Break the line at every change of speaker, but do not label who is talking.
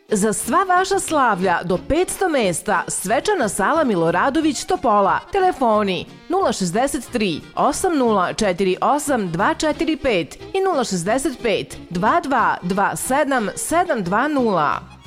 Za sva vaša slavlja do 500 mesta svečana sala Miloradović Topola. Telefoni 063 8048 245 i 065 22 27 720.